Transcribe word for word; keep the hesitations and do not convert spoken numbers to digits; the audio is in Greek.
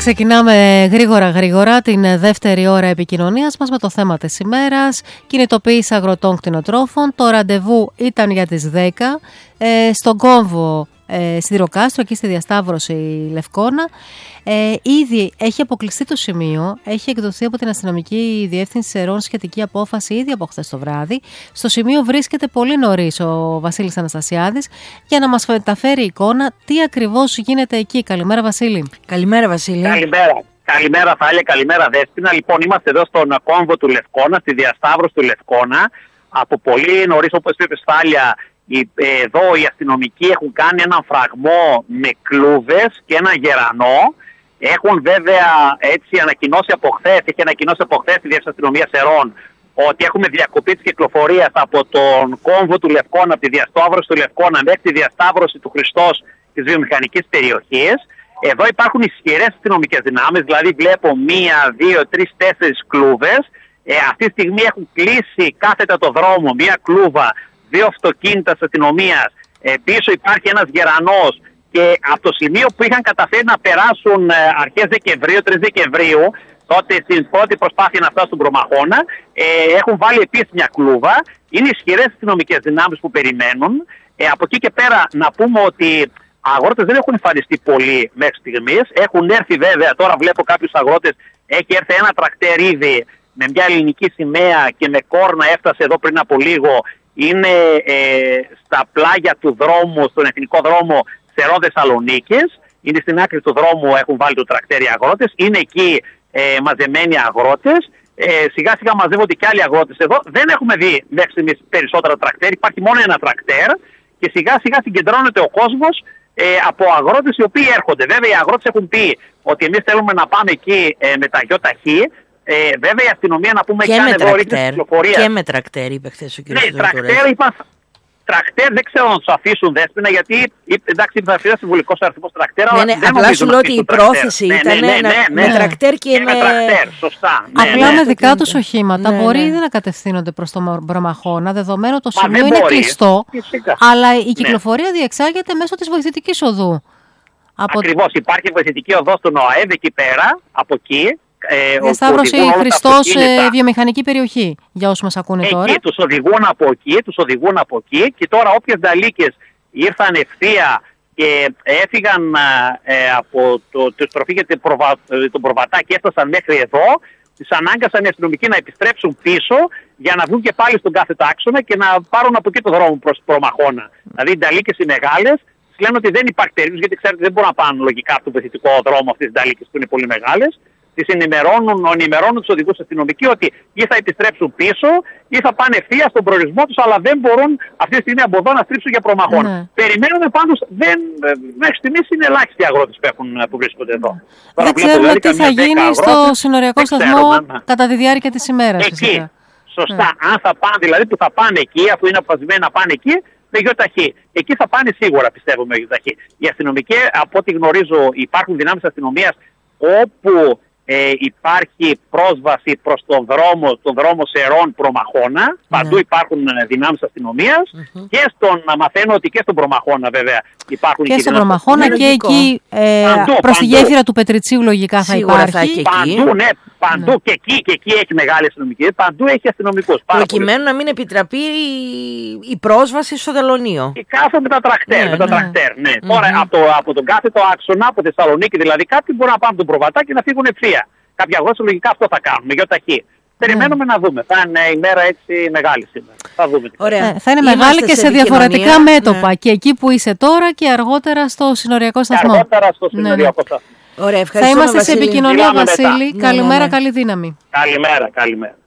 Ξεκινάμε γρήγορα γρήγορα την δεύτερη ώρα επικοινωνίας μας με το θέμα της ημέρας. Κινητοποίηση αγροτών κτηνοτρόφων. Το ραντεβού ήταν για τις δέκα ε, στον κόμβο ε, Σιδηροκάστρο, εκεί στη διασταύρωση Λευκώνα. Ε, ήδη έχει αποκλειστεί το σημείο, έχει εκδοθεί από την Αστυνομική Διεύθυνση Σερών σχετική απόφαση ήδη από χθες το βράδυ. Στο σημείο βρίσκεται πολύ νωρίς ο Βασίλης Αναστασιάδης για να μας μεταφέρει εικόνα τι ακριβώς γίνεται εκεί. Καλημέρα, Βασίλη. Καλημέρα, Βασίλη. Καλημέρα. Καλημέρα, Θάλια. Καλημέρα, Δέσποινα. Λοιπόν, είμαστε εδώ στον κόμβο του Λευκώνα, στη διασταύρωση του Λευκώνα. Από πολύ νωρίς, όπως είπες, Θάλια, εδώ οι αστυνομικοί έχουν κάνει έναν φραγμό με κλούβες και ένα γερανό. Έχουν βέβαια έτσι ανακοινώσει από χθες, έχει ανακοινώσει από χθες τη Διεύθυνση Αστυνομίας Σερών ότι έχουμε διακοπή της κυκλοφορίας από τον κόμβο του Λευκώνα, από τη διασταύρωση του Λευκώνα μέχρι τη διασταύρωση του Χριστός της βιομηχανικής περιοχής. Εδώ υπάρχουν ισχυρές αστυνομικές δυνάμεις, δηλαδή βλέπω μία, δύο, τρεις, τέσσερις κλούβες. Ε, αυτή τη στιγμή έχουν κλείσει κάθετα το δρόμο, μία κλούβα, δύο αυτοκίνητα της αστυνομίας. Ε, πίσω υπάρχει ένας γερανός. Και από το σημείο που είχαν καταφέρει να περάσουν ε, αρχές Δεκεμβρίου, τρεις Δεκεμβρίου, τότε στην πρώτη προσπάθεια να φτάσουν στον Προμαχώνα, ε, έχουν βάλει επίσης μια κλούβα. Είναι ισχυρές αστυνομικές δυνάμεις που περιμένουν. Ε, από εκεί και πέρα να πούμε ότι αγρότες δεν έχουν εμφανιστεί πολύ μέχρι στιγμής. Έχουν έρθει βέβαια, τώρα βλέπω κάποιους αγρότες, έχει έρθει ένα τρακτέρ ήδη με μια ελληνική σημαία και με κόρνα, έφτασε εδώ πριν από λίγο. Είναι ε, στα πλάγια του δρόμου, στον εθνικό δρόμο Σερών Θεσσαλονίκης. Είναι στην άκρη του δρόμου, έχουν βάλει το τρακτέρ οι αγρότες. Είναι εκεί ε, μαζεμένοι αγρότες. Ε, σιγά σιγά μαζεύονται και άλλοι αγρότες εδώ. Δεν έχουμε δει μέχρι στιγμής περισσότερα τρακτέρ. Υπάρχει μόνο ένα τρακτέρ. Και σιγά σιγά συγκεντρώνεται ο κόσμος ε, από αγρότες οι οποίοι έρχονται. Βέβαια οι αγρότες έχουν πει ότι εμείς θέλουμε να πάμε εκεί ε, με τα γιοταχή. Ε, βέβαια η αστυνομία να πούμε και, και με τρακτέρ, και με τρακτέρ είπε χθες ο κ. Ναι, τρακτέρ είπαν. Τρακτέρ δεν ξέρω να του αφήσουν, Δέσποινα, γιατί εντάξει θα αφήσει συμβολικός αριθμός τρακτέρ. Ναι, ναι, απλά σου λέω ότι η πρόθεση ναι, ήταν ναι, ναι, ναι, με ναι. τρακτέρ και, και με... με τρακτέρ, σωστά. Ναι, απλά ναι, με δικά ναι, τους οχήματα ναι, μπορεί ναι. ήδη να κατευθύνονται προς το Προμαχώνα, δεδομένου το Μα σημείο είναι μπορεί. κλειστό, Φυσικά. αλλά η κυκλοφορία ναι. διεξάγεται μέσω της βοηθητικής οδού. Από... Ακριβώς, υπάρχει βοηθητική οδός στον ΟΑΕΔ εκεί πέρα, από εκεί. Ε, διασταύρωση Χριστός ε, βιομηχανική περιοχή, για όσους μας ακούνε εκεί, τώρα. Εκεί τους οδηγούν από εκεί, τους οδηγούν από εκεί και τώρα όποιες νταλίκες ήρθαν ευθεία και έφυγαν ε, από το, το στροφή για τον προβα, προβατά και έφτασαν μέχρι εδώ, τις ανάγκασαν οι αστυνομικοί να επιστρέψουν πίσω για να βγουν και πάλι στον κάθε άξονα και να πάρουν από εκεί το δρόμο προς Προμαχώνα. Δηλαδή οι νταλίκες οι μεγάλες λένε ότι δεν υπάρχει περίπτωση, γιατί ξέρετε δεν μπορούν να πάνε λογικά από τον βοηθητικό δρόμο αυτές τις νταλίκες που είναι πολύ μεγάλες. Τις ενημερώνουν, ενημερώνουν τους οδηγούς αστυνομικοί ότι ή θα επιστρέψουν πίσω ή θα πάνε ευθεία στον προορισμό τους, αλλά δεν μπορούν αυτή τη στιγμή από εδώ να στρίψουν για Προμαχώνα. Ναι. Περιμένουμε πάντως, δεν, μέχρι στιγμής είναι ελάχιστοι οι αγρότες που, έχουν, που βρίσκονται εδώ. Δεν Τώρα, ξέρουμε δηλαδή, τι θα γίνει αγρότες, στο συνοριακό σταθμό ξέρουμε, κατά τη διάρκεια της ημέρας. Εκεί, φυσικά. σωστά. Ναι. Αν θα πάνε, δηλαδή που θα πάνε εκεί, αφού είναι αποφασισμένοι να πάνε εκεί, με γιοταχή. Εκεί θα πάνε σίγουρα, πιστεύω, με γιοταχή. Οι αστυνομικοί, από ό,τι γνωρίζω, υπάρχουν δυνάμεις αστυνομίας όπου Ε, υπάρχει πρόσβαση προς τον δρόμο, τον δρόμο Σερών Προμαχώνα. Mm. Παντού υπάρχουν δυνάμεις αστυνομίας mm-hmm. και στον, μαθαίνω ότι και στον Προμαχώνα βέβαια υπάρχουν. Και στον Προμαχώνα και εκεί ε, παντού, προς τη γέφυρα του Πετριτσίου λογικά θα σίγουρα υπάρχει. Θα εκεί. Παντού, ναι, παντού ναι. και εκεί και εκεί έχει μεγάλη αστυνομική. Παντού έχει αστυνομικούς. Προκειμένου να μην επιτραπεί η πρόσβαση στο τελωνείο. Και κάθε με τα τρακτέρ. Ναι, με τα ναι. τρακτέρ ναι. Mm-hmm. Τώρα από, το, από τον κάθετο άξονα, από Θεσσαλονίκη δηλαδή, κάποιοι μπορούν να πάνε τον Προβατά και να φύγουν ευθεία. Κάποια αγρότες λογικά αυτό θα κάνουν, με γιοταχή. Περιμένουμε mm. να δούμε. Θα είναι η μέρα έτσι μεγάλη σήμερα. Θα δούμε. Ωραία. Ε, θα είναι Είμαστε μεγάλη και σε, σε διαφορετικά μέτωπα. Ναι. Και εκεί που είσαι τώρα και αργότερα στο συνοριακό σταθμό. Και αργότερα στο συνοριακό σταθμό. Ωραία, θα είμαστε Βασίλη. σε επικοινωνία, Βασίλη. Ναι, καλημέρα, ναι, ναι. καλή δύναμη. Καλημέρα, καλημέρα.